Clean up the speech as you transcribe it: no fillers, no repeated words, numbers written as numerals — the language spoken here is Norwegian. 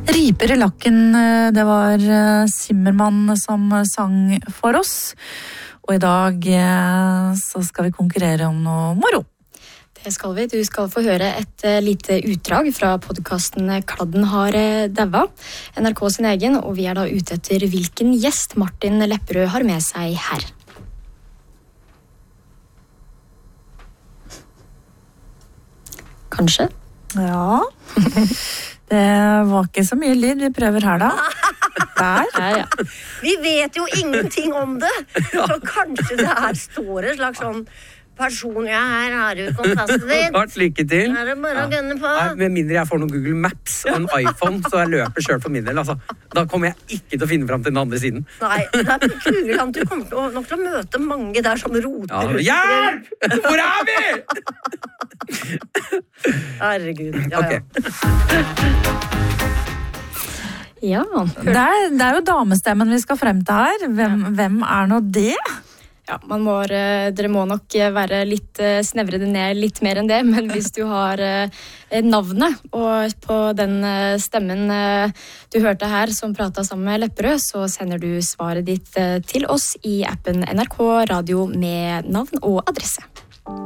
Riper i lakken, det var Zimmermann som sang for oss. Og i dag så skal vi konkurrere om noe moro. Det skal vi. Du skal få høre et lite utdrag fra podcasten Kladden har dæva, NRK sin egen, og vi er da ute etter hvilken gjest Martin Lepperød har med seg her. Kanskje? Ja, det var ikke så mye lyd. Vi prøver her da. Der. Ja. Vi vet jo ingenting om det, så kanskje det her står en slags sånn person, ja, her har du kompasset ditt. Klart, lykke til. Her er det bare å gønne på. Nei, med mindre jeg får noen Google Maps og en iPhone, så jeg løper selv for min del. Altså, da kommer jeg ikke til å finne frem til den andre siden. Nei, det er kulant. Du kommer nok til å møte mange der som roter. Ja, hjelp! Hvor er vi? Herregud, ja, Ok. Ja. Det er jo damestemmen vi skal frem til her. Hvem er nå det? Ja, dere må nok være litt snevre det ned litt mer enn det, men hvis du har navnet og på den stemmen du hørte her som pratet sammen med Lepperød, så sender du svaret ditt til oss i appen NRK Radio med navn og adresse.